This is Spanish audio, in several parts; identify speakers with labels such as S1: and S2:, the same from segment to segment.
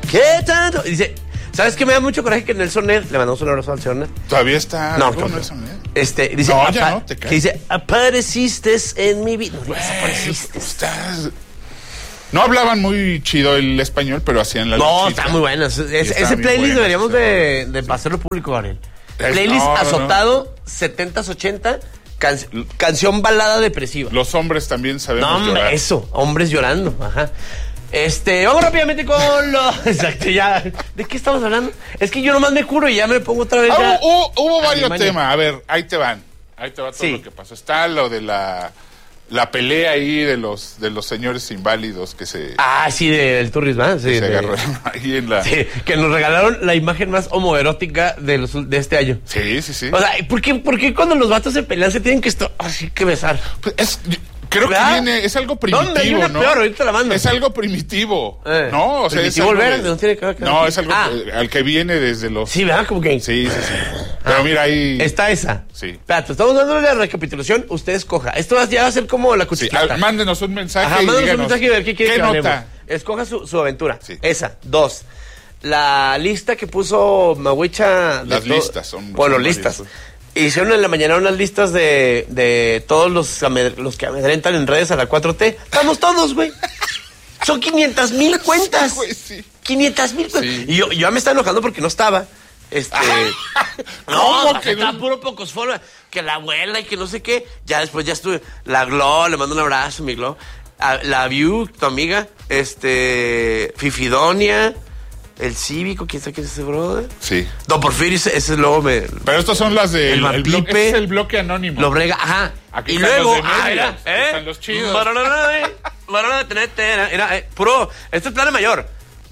S1: ¿Qué tanto? Y dice, ¿sabes qué me da mucho coraje? Que Nelson Ned, le mandamos un abrazo al señor Ned.
S2: Todavía está.
S1: No,
S2: Nelson Ned.
S1: Dice,
S2: no, ya no, te caes.
S1: Que dice, apareciste en mi vida. No, desapareciste.
S2: No hablaban muy chido el español, pero hacían la luchita.
S1: No, está muy bueno. Ese playlist deberíamos de pasarlo público, Gabriel. Playlist azotado, 70s, 80, canción balada depresiva.
S2: Los hombres también sabemos llorar.
S1: Eso, hombres llorando, ajá. Vamos rápidamente con lo... Exacto, ya. ¿De qué estamos hablando? Es que yo nomás me curo y ya me pongo otra vez ya.
S2: Hubo varios temas. A ver, ahí te va todo lo que pasó. Está lo de la pelea ahí de los señores inválidos que se...
S1: sí, del turismo, sí.
S2: Se agarraron ahí en la...
S1: Sí, que nos regalaron la imagen más homoerótica de este año.
S2: Sí.
S1: O sea, ¿por qué cuando los vatos se pelean se tienen que besar?
S2: Pues creo que es algo primitivo,
S1: ¿Dónde hay una peor? Ahorita la mando.
S2: Es algo primitivo, ¿no? O sea,
S1: primitivo no tiene que ver.
S2: No, es algo al que viene desde los...
S1: Sí, ¿verdad? Como que...
S2: Sí. Pero mira ahí...
S1: Está esa.
S2: Sí.
S1: Espérate, estamos dando la recapitulación. Usted escoja. Esto ya va a ser como la cuchillita.
S2: Sí, mándenos un mensaje.
S1: Mándenos un mensaje y ver qué quiere que
S2: nota.
S1: hablemos. Escoja su aventura.
S2: Sí.
S1: Esa. 2. La lista que puso Mahuicha.
S2: Las listas son...
S1: Bueno, listas. Hicieron en la mañana unas listas de todos los que amedrentan en redes a la 4T. Estamos todos, güey. Son 500,000 cuentas.
S2: Sí.
S1: 500,000 cuentas.
S2: Sí.
S1: Y yo ya me estaba enojando porque no estaba.
S2: ¿Cómo que
S1: estaba puro pocos foros. Que la abuela y que no sé qué. Ya después ya estuve. La Glo, le mando un abrazo, mi Glo. La View, tu amiga. Fifidonia. El Cívico, ¿quién sabe quién es ese brother?
S2: Sí.
S1: Don Porfirio, ese luego me...
S2: Pero estos son las de...
S1: El bloque,
S2: este es el bloque anónimo.
S1: Lo brega, ajá.
S2: Aquí
S1: y
S2: están
S1: luego...
S2: los de medios, están los chidos.
S1: Puro... Este es plan mayor.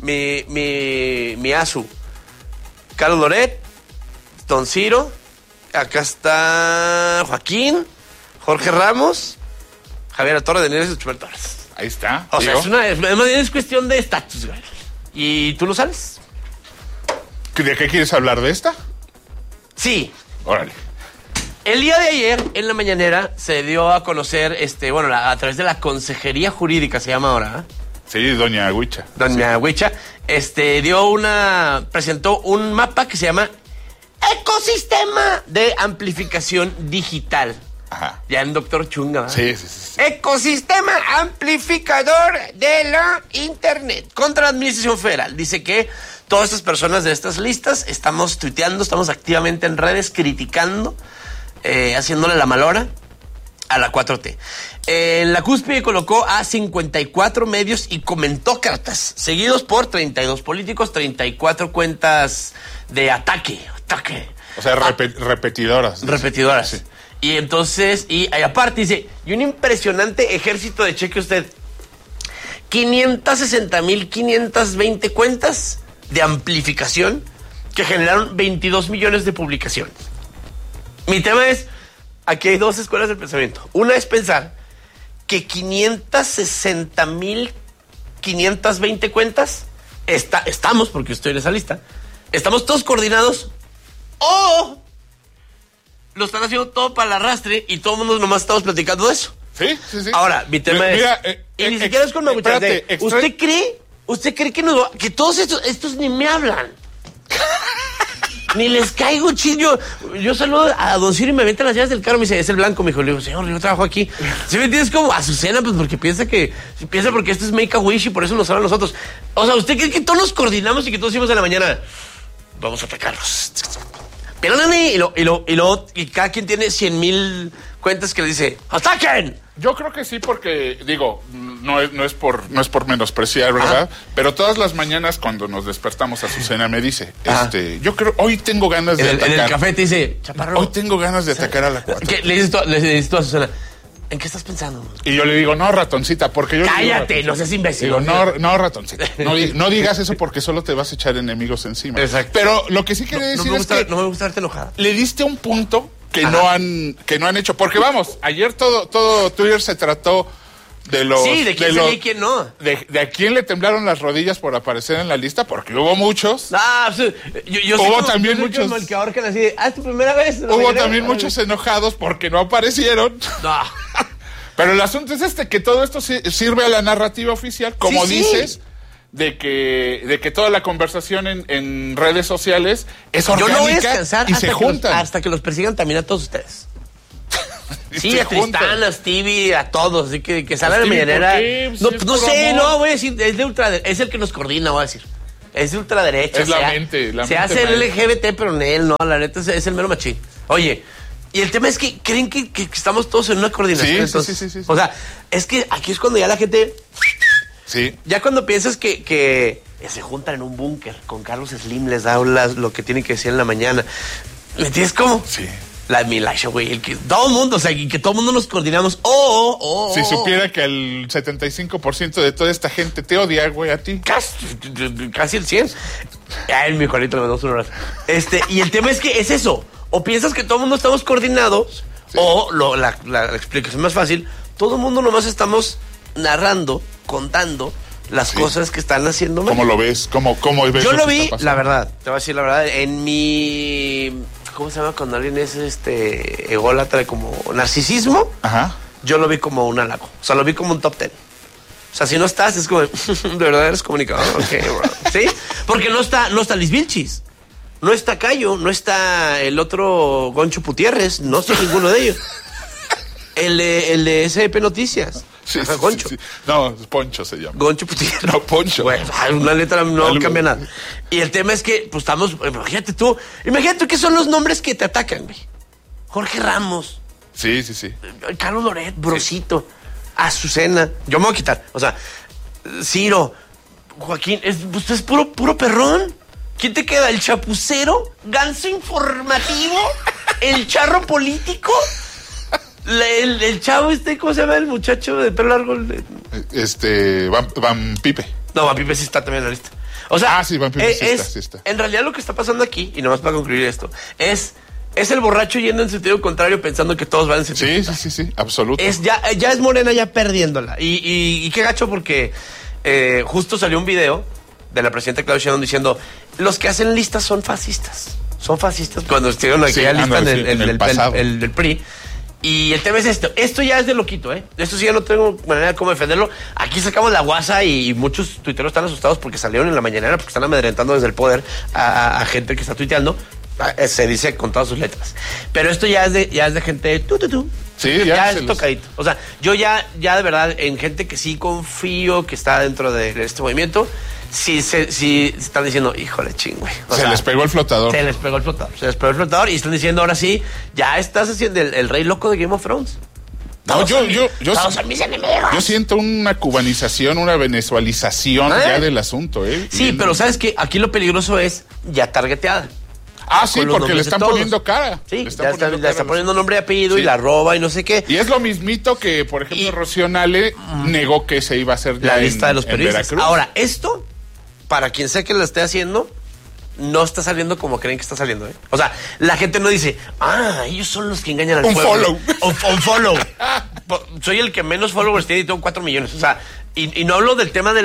S1: Mi Azu. Carlos Loret. Don Ciro. Acá está Joaquín. Jorge Ramos. Javier Torre de Nieves y Chumel Torres.
S2: Ahí está.
S1: O sea, es cuestión de estatus, güey. ¿Y tú lo sabes?
S2: ¿De qué quieres hablar? ¿De esta?
S1: Sí.
S2: Órale.
S1: El día de ayer, en la mañanera, se dio a conocer, a través de la Consejería Jurídica, se llama ahora, ¿eh?
S2: Sí, doña Huicha.
S1: Doña Huicha, presentó un mapa que se llama Ecosistema de Amplificación Digital.
S2: Ajá.
S1: Ya en Doctor Chunga, ¿verdad?
S2: Sí.
S1: Ecosistema amplificador de la Internet contra la Administración Federal. Dice que todas estas personas de estas listas estamos tuiteando, estamos activamente en redes criticando, haciéndole la malora a la 4T. En la cúspide colocó a 54 medios y comentó cartas, seguidos por 32 políticos, 34 cuentas de ataque.
S2: O sea, repetidoras.
S1: Repetidoras.
S2: Sí.
S1: Y entonces, y aparte dice, y un impresionante ejército de, cheque usted, 560,520 cuentas de amplificación que generaron 22 millones de publicaciones. Mi tema es, aquí hay dos escuelas del pensamiento. Una es pensar que 560,520 cuentas, estamos, porque estoy en esa lista, estamos todos coordinados, o... lo están haciendo todo para el arrastre y todo el mundo nomás estamos platicando de eso.
S2: Sí.
S1: Ahora, mi tema es... y ni siquiera es con Mahuicha. ¿Usted cree que todos estos ni me hablan? Ni les caigo chido. Yo saludo a don Ciro y me avienta las llaves del carro. Me dice, es el blanco. Me dijo, le digo, señor, yo trabajo aquí. ¿Sí me entiendes? Como Azucena, pues porque piensa porque esto es Make-A-Wish y por eso nos hablan nosotros. O sea, ¿usted cree que todos nos coordinamos y que todos decimos en la mañana, vamos a atacarlos? Y cada quien tiene 100,000 cuentas que le dice, ¡ataquen!
S2: Yo creo que sí, porque, digo, no es por menospreciar, ¿verdad? Pero todas las mañanas cuando nos despertamos, Azucena me dice, yo creo, hoy tengo ganas de atacar.
S1: En el café te dice, chaparro.
S2: Hoy tengo ganas de atacar a la 4.
S1: Le dices tú a Azucena, ¿en qué estás pensando?
S2: Y yo le digo, no, ratoncita, porque yo...
S1: Cállate, no seas imbécil.
S2: Digo, no, ratoncita. No digas eso porque solo te vas a echar enemigos encima.
S1: Exacto.
S2: Pero lo que sí quería decir es que...
S1: No me gusta verte enojada.
S2: Le diste un punto que no han hecho. Porque vamos, ayer todo Twitter se trató de los...
S1: Sí, de quién salía y quién no.
S2: De a quién le temblaron las rodillas por aparecer en la lista, porque hubo muchos.
S1: Pues, yo
S2: hubo también muchos...
S1: El que ahorcan así de, es tu primera vez.
S2: Hubo también muchos enojados porque no aparecieron.
S1: No.
S2: Pero el asunto es que todo esto sirve a la narrativa oficial, como dices, de que toda la conversación en redes sociales es orgánica.
S1: Yo no voy a descansar
S2: y se juntan.
S1: hasta que los persigan también a todos ustedes. Sí, a Tristán, a Stevie, a todos. Así que sale de mañanera. No sé, no, voy a decir, es de ultraderecha, es el que nos coordina, voy a decir. Es de ultraderecha.
S2: Es la mente.
S1: Se hace el LGBT, pero en él, no, la neta es el mero machín. Oye, y el tema es que creen que estamos todos en una coordinación. Entonces, sí. O sea, es que aquí es cuando ya la gente...
S2: Sí.
S1: Ya cuando piensas que se juntan en un búnker con Carlos Slim, les da lo que tienen que decir en la mañana. ¿Me entiendes cómo?
S2: Sí.
S1: La admiración, güey. Todo el mundo, o sea, que todo el mundo nos coordinamos.
S2: Si supiera que el 75% de toda esta gente te odia, güey, a ti.
S1: Casi el 100. Ay, mi Juanito, le mandamos un abrazo. Y el tema es que es eso. O piensas que todo el mundo estamos coordinados, sí. O la explicación más fácil, todo el mundo nomás estamos narrando, contando las cosas que están haciendo mal.
S2: ¿Cómo lo ves? ¿Cómo ves?
S1: Yo lo vi, la verdad, te voy a decir la verdad, en mi... ¿Cómo se llama cuando alguien es ególatra, como narcisismo?
S2: Ajá.
S1: Yo lo vi como un halago. O sea, lo vi como un top 10. O sea, si no estás, es como de verdad eres comunicador. Okay, bro. ¿Sí? Porque no está Liz Vilchis. No está Cayo, no está el otro Goncho Putierres, no está ninguno de ellos. El de SP Noticias.
S2: Sí,
S1: Goncho.
S2: Sí. No, Poncho se llama.
S1: Goncho Putierres.
S2: No, Poncho.
S1: Bueno, una letra no cambia nada. Y el tema es que, pues estamos, imagínate tú qué son los nombres que te atacan, güey. Jorge Ramos.
S2: Sí.
S1: Carlos Loret, Brosito, Azucena. Yo me voy a quitar. O sea, Ciro, Joaquín, usted es puro perrón. ¿Quién te queda? ¿El chapucero? ¿Ganso informativo? ¿El charro político? El chavo ¿cómo se llama el muchacho de pelo largo?
S2: Van Pipe.
S1: No, Van Pipe sí está también en la lista. O sea,
S2: sí, Van Pipe sí está.
S1: En realidad lo que está pasando aquí, y nomás para concluir esto, es el borracho yendo en sentido contrario pensando que todos van en sentido contrario.
S2: Sí, absoluto.
S1: Ya es Morena ya perdiéndola. Y qué gacho porque justo salió un video de la presidenta Claudia Sheinbaum diciendo, los que hacen listas son fascistas. Son fascistas cuando estuvieron aquella lista en el PRI. Y el tema es esto ya es de loquito, esto sí ya no tengo manera de cómo defenderlo. Aquí sacamos la guasa y muchos tuiteros están asustados porque salieron en la mañanera, porque están amedrentando desde el poder a gente que está tuiteando, se dice con todas sus letras. Pero esto ya es de gente
S2: Sí,
S1: ya es tocadito. O sea, yo ya de verdad en gente que sí confío que está dentro de este movimiento, sí están diciendo, híjole, güey.
S2: Se les pegó el flotador.
S1: Se les pegó el flotador y están diciendo ahora sí, ya estás haciendo el rey loco de Game of Thrones.
S2: No,
S1: todos son mis enemigos.
S2: Yo siento una cubanización, una venezualización ya del asunto,
S1: Sí, pero ¿sabes qué? Aquí lo peligroso es ya targeteada.
S2: Sí, porque le están poniendo cara.
S1: Sí, le están poniendo nombre y apellido y la roba y no sé qué.
S2: Y es lo mismito que, por ejemplo, Rocío Nale negó que se iba a hacer ya
S1: la lista de los periodistas.
S2: Veracruz.
S1: Ahora, esto, para quien sea que lo esté haciendo, no está saliendo como creen que está saliendo, O sea, la gente no dice, ellos son los que engañan al pueblo. Un follow. Soy el que menos followers tiene y tengo 4 millones. O sea, y no hablo del tema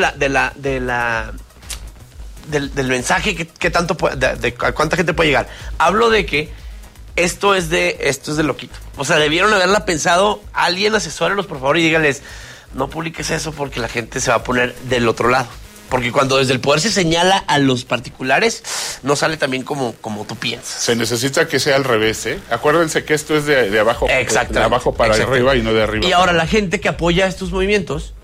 S1: del mensaje que tanto de cuánta gente puede llegar. Hablo de que esto es de loquito. O sea, debieron haberla pensado. Alguien asesórelos, por favor, y díganles, no publiques eso porque la gente se va a poner del otro lado. Porque cuando desde el poder se señala a los particulares, no sale también como tú piensas.
S2: Se necesita que sea al revés, Acuérdense que esto es de abajo, de abajo para arriba y no de arriba.
S1: Y ahora la gente que apoya estos movimientos,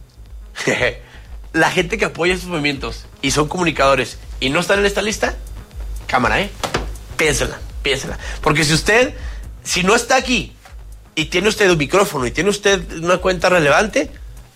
S1: la gente que apoya estos movimientos y son comunicadores y no están en esta lista, cámara, piénsela. Porque si no está aquí y tiene usted un micrófono y tiene usted una cuenta relevante,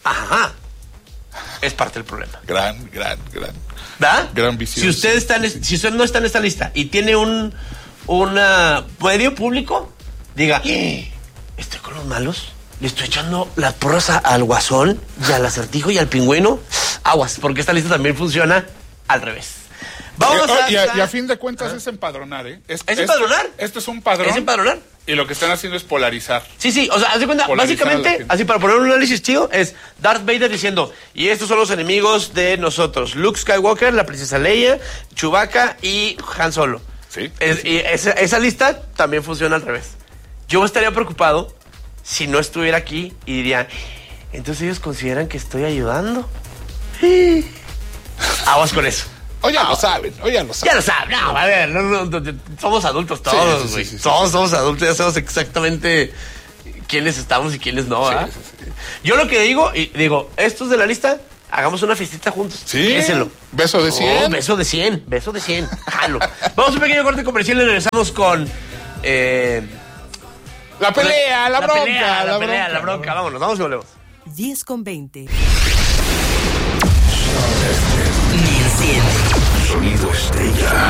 S1: es parte del problema.
S2: Gran.
S1: ¿Da?
S2: Gran visión.
S1: Si usted no está en esta lista y tiene un medio público, diga, estoy con los malos, le estoy echando las porras al Guasón y al Acertijo y al Pingüino. Aguas, porque esta lista también funciona al revés.
S2: Y a fin de cuentas es empadronar,
S1: ¿Es empadronar?
S2: Esto es un padrón.
S1: ¿Es empadronar?
S2: Y lo que están haciendo es polarizar.
S1: Sí, o sea, haz de cuenta, básicamente, así para poner un análisis chido, es Darth Vader diciendo, y estos son los enemigos de nosotros: Luke Skywalker, la princesa Leia, Chewbacca y Han Solo.
S2: Sí.
S1: Y esa lista también funciona al revés. Yo estaría preocupado si no estuviera aquí y diría, entonces ellos consideran que estoy ayudando. Aguas con eso.
S2: O ya lo saben.
S1: Ya lo saben. No, a ver, somos adultos todos, güey. Todos somos adultos, ya sabemos exactamente quiénes estamos y quiénes no, ¿verdad? Sí. Yo lo que digo, estos de la lista, hagamos una fiestita juntos.
S2: Sí. Piénselo. Beso de 100.
S1: Beso de 100. Jalo. Vamos a un pequeño corte comercial y regresamos con...
S2: la pelea, la
S1: bronca. Vamos y volvemos.
S3: 10:20.
S4: Sonido Estrella.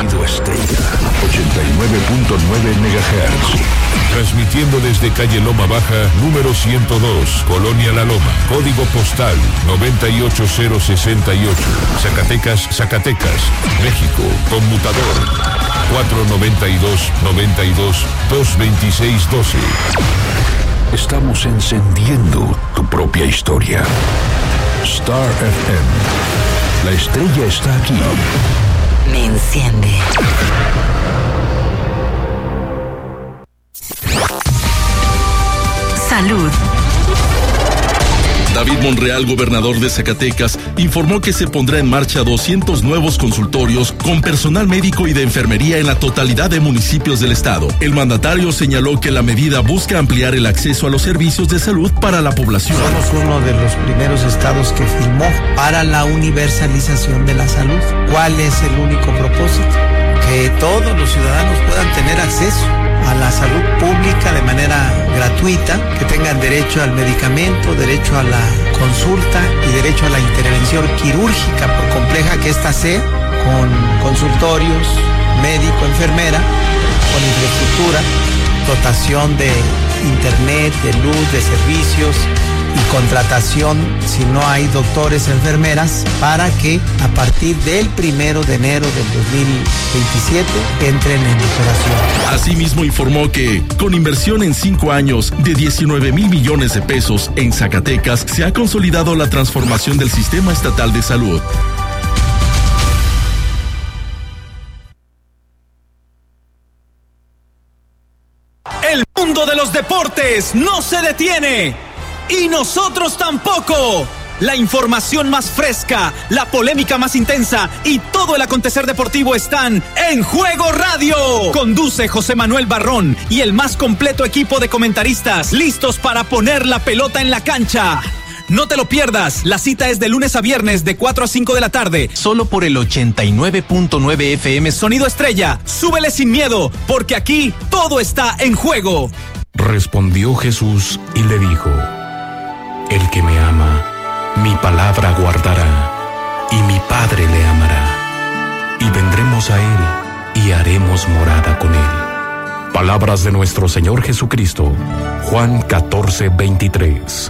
S4: 89.9 MHz.
S5: Transmitiendo desde calle Loma Baja, número 102, Colonia La Loma. Código postal 98068. Zacatecas, México. Conmutador 492-92-226-12.
S4: Estamos encendiendo tu propia historia. Star FM. La estrella está aquí.
S3: Me enciende. Salud.
S6: David Monreal, gobernador de Zacatecas, informó que se pondrá en marcha 200 nuevos consultorios con personal médico y de enfermería en la totalidad de municipios del estado. El mandatario señaló que la medida busca ampliar el acceso a los servicios de salud para la población.
S7: Somos uno de los primeros estados que firmó para la universalización de la salud. ¿Cuál es el único propósito? Que todos los ciudadanos puedan tener acceso a la salud pública de manera gratuita, que tengan derecho al medicamento, derecho a la consulta y derecho a la intervención quirúrgica, por compleja que ésta sea, con consultorios, médico, enfermera, con infraestructura, dotación de internet, de luz, de servicios y contratación, si no hay doctores, enfermeras, para que a partir del 1 de enero del 2027 entren en operación.
S6: Asimismo informó que, con inversión en 5 años de 19,000 millones de pesos en Zacatecas, se ha consolidado la transformación del sistema estatal de salud.
S8: El mundo de los deportes no se detiene. Y nosotros tampoco. La información más fresca, la polémica más intensa y todo el acontecer deportivo están en Juego Radio. Conduce José Manuel Barrón y el más completo equipo de comentaristas, listos para poner la pelota en la cancha. No te lo pierdas, la cita es de lunes a viernes de 4 a 5 de la tarde, solo por el 89.9 FM Sonido Estrella. Súbele sin miedo, porque aquí todo está en juego.
S5: Respondió Jesús y le dijo: el que me ama, mi palabra guardará, y mi Padre le amará, y vendremos a él, y haremos morada con él. Palabras de nuestro Señor Jesucristo. Juan 14:23.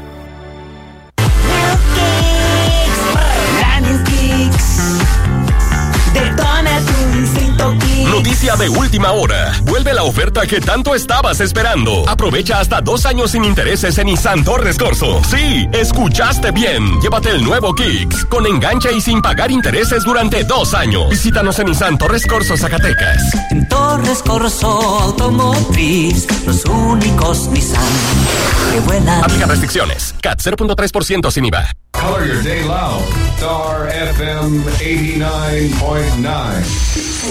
S9: Noticia de última hora. Vuelve la oferta que tanto estabas esperando. Aprovecha hasta 2 años sin intereses en Nissan Torres Corso. Sí, escuchaste bien. Llévate el nuevo Kicks con enganche y sin pagar intereses durante 2 años. Visítanos en Nissan Torres Corso, Zacatecas.
S3: En Torres Corso Automotriz, los únicos Nissan que vuelan.
S9: Aplica restricciones. CAT 0.3% sin IVA.
S10: Color your day loud. Star FM 89.9.